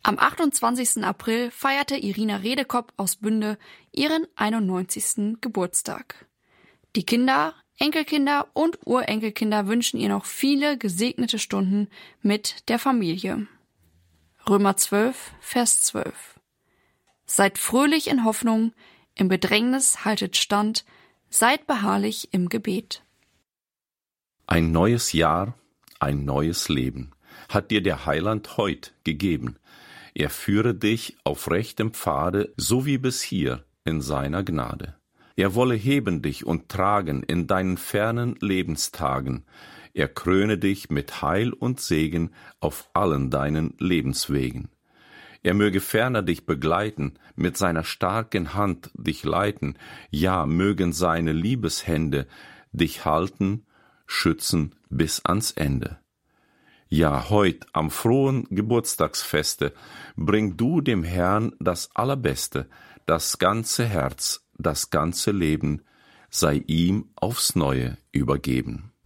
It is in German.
Am 28. April feierte Irina Redekopp aus Bünde ihren 91. Geburtstag. Die Kinder, Enkelkinder und Urenkelkinder wünschen ihr noch viele gesegnete Stunden mit der Familie. Römer 12, Vers 12. Seid fröhlich in Hoffnung, im Bedrängnis haltet stand, seid beharrlich im Gebet. Ein neues Jahr, ein neues Leben hat dir der Heiland heut gegeben. Er führe dich auf rechtem Pfade, so wie bis hier in seiner Gnade. Er wolle heben dich und tragen in deinen fernen Lebenstagen. Er kröne dich mit Heil und Segen auf allen deinen Lebenswegen. Er möge ferner dich begleiten, mit seiner starken Hand dich leiten, ja, mögen seine Liebeshände dich halten, schützen bis ans Ende. Ja, heut am frohen Geburtstagsfeste bring du dem Herrn das Allerbeste, das ganze Herz, das ganze Leben sei ihm aufs Neue übergeben.